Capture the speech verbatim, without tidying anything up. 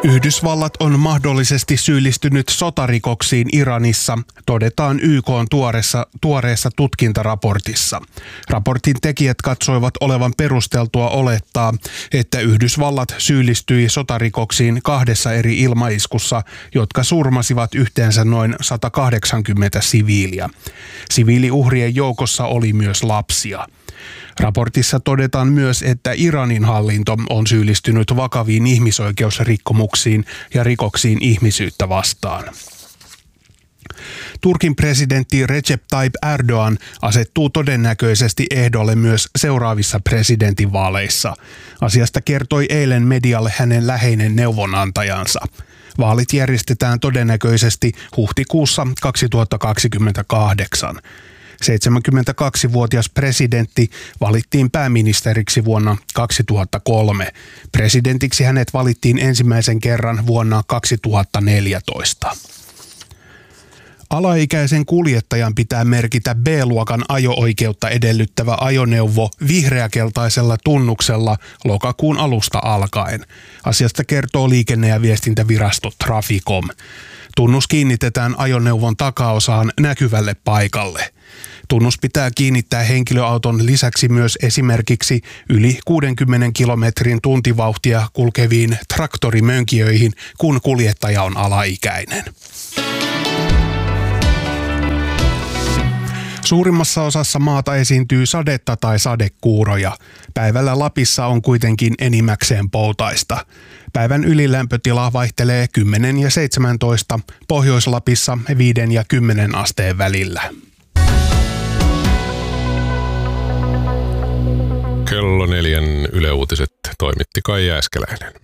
Yhdysvallat on mahdollisesti syyllistynyt sotarikoksiin Iranissa, todetaan Y K:n tuoreessa, tuoreessa tutkintaraportissa. Raportin tekijät katsoivat olevan perusteltua olettaa, että Yhdysvallat syyllistyi sotarikoksiin kahdessa eri ilmaiskussa, jotka surmasivat yhteensä noin sata kahdeksankymmentä siviiliä. Siviiliuhrien joukossa oli myös lapsia. Raportissa todetaan myös, että Iranin hallinto on syyllistynyt vakaviin ihmisoikeusrikkomuksiin ja rikoksiin ihmisyyttä vastaan. Turkin presidentti Recep Tayyip Erdoğan asettuu todennäköisesti ehdolle myös seuraavissa presidentinvaaleissa. Asiasta kertoi eilen medialle hänen läheinen neuvonantajansa. Vaalit järjestetään todennäköisesti huhtikuussa kaksituhattakaksikymmentäkahdeksan. seitsemänkymmentäkaksivuotias presidentti valittiin pääministeriksi vuonna kaksituhattakolme. Presidentiksi hänet valittiin ensimmäisen kerran vuonna kaksituhattaneljätoista. Alaikäisen kuljettajan pitää merkitä B-luokan ajo-oikeutta edellyttävä ajoneuvo vihreäkeltaisella tunnuksella lokakuun alusta alkaen. Asiasta kertoo liikenne- ja viestintävirasto Traficom. Tunnus kiinnitetään ajoneuvon takaosaan näkyvälle paikalle. Tunnus pitää kiinnittää henkilöauton lisäksi myös esimerkiksi yli kuudenkymmenen kilometrin tuntivauhtia kulkeviin traktorimönkijöihin, kun kuljettaja on alaikäinen. Suurimmassa osassa maata esiintyy sadetta tai sadekuuroja. Päivällä Lapissa on kuitenkin enimmäkseen poutaista. Päivän ylilämpötila vaihtelee kymmenen ja seitsemäntoista, Pohjois-Lapissa viiden ja kymmenen asteen välillä. Kello neljän Yle Uutiset toimitti Kai Jääskeläinen.